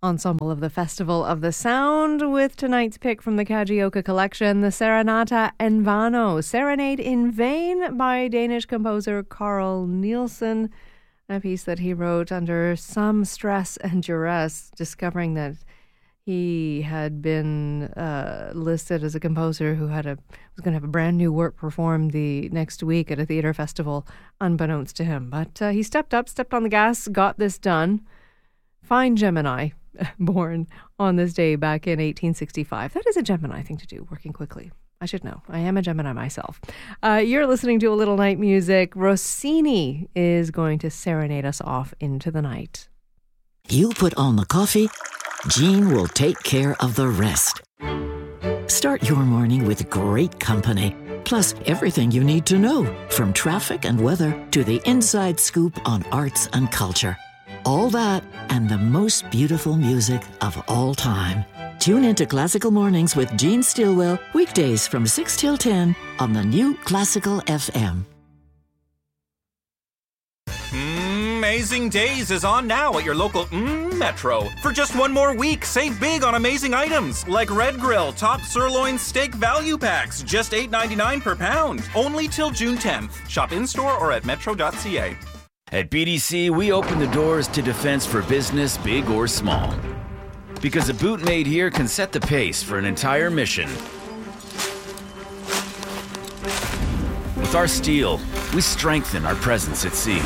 ensemble of the Festival of the Sound with tonight's pick from the Kagioka collection, the Serenata en Vano, Serenade in Vain by Danish composer Carl Nielsen, a piece that he wrote under some stress and duress, discovering that he had been listed as a composer who was going to have a brand new work performed the next week at a theater festival, unbeknownst to him. But he stepped on the gas, got this done. Fine Gemini, born on this day back in 1865. That is a Gemini thing to do, working quickly. I should know. I am a Gemini myself. You're listening to A Little Night Music. Rossini is going to serenade us off into the night. You put on the coffee, Jean will take care of the rest. Start your morning with great company, plus everything you need to know, from traffic and weather to the inside scoop on arts and culture. All that and the most beautiful music of all time. Tune into Classical Mornings with Jean Stillwell, weekdays from 6 till 10 on the new Classical FM. Amazing Days is on now at your local Metro. For just one more week, save big on amazing items like Red Grill Top Sirloin Steak Value Packs, just $8.99 per pound. Only till June 10th. Shop in-store or at metro.ca. At BDC, we open the doors to defense for business, big or small. Because a boot made here can set the pace for an entire mission. With our steel, we strengthen our presence at sea.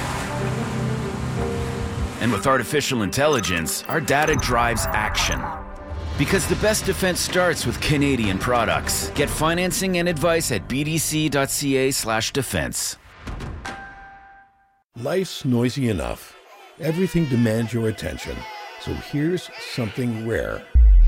And with artificial intelligence, our data drives action. Because the best defense starts with Canadian products. Get financing and advice at bdc.ca/defense. Life's noisy enough. Everything demands your attention. So here's something rare.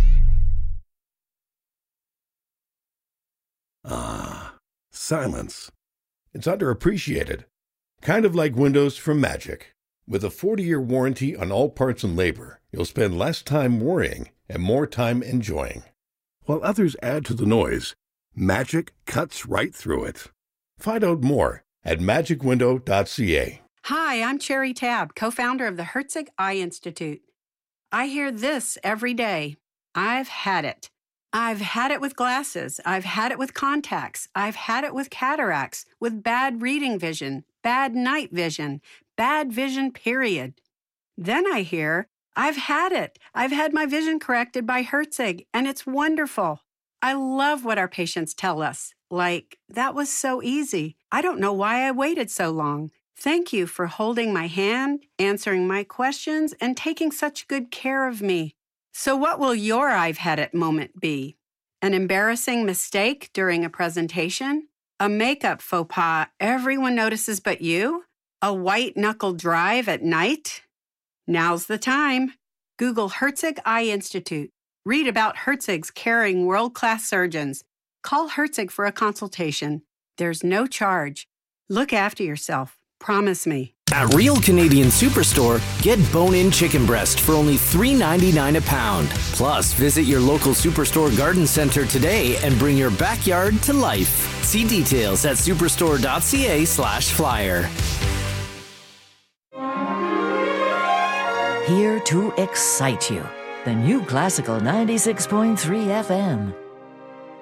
Silence. It's underappreciated. Kind of like windows from Magic. With a 40-year warranty on all parts and labor, you'll spend less time worrying and more time enjoying. While others add to the noise, Magic cuts right through it. Find out more at magicwindow.ca. Hi, I'm Cherry Tabb, co-founder of the Herzig Eye Institute. I hear this every day. I've had it. I've had it with glasses. I've had it with contacts. I've had it with cataracts, with bad reading vision, bad night vision, bad vision, period. Then I hear, I've had it. I've had my vision corrected by Herzig, and it's wonderful. I love what our patients tell us. Like, that was so easy. I don't know why I waited so long. Thank you for holding my hand, answering my questions, and taking such good care of me. So what will your I've had it moment be? An embarrassing mistake during a presentation? A makeup faux pas everyone notices but you? A white-knuckle drive at night? Now's the time. Google Herzig Eye Institute. Read about Herzig's caring world-class surgeons. Call Herzig for a consultation. There's no charge. Look after yourself. Promise me. At Real Canadian Superstore, get bone-in chicken breast for only $3.99 a pound. Plus, visit your local Superstore garden center today and bring your backyard to life. See details at superstore.ca/flyer. Here to excite you. The new Classical 96.3 FM.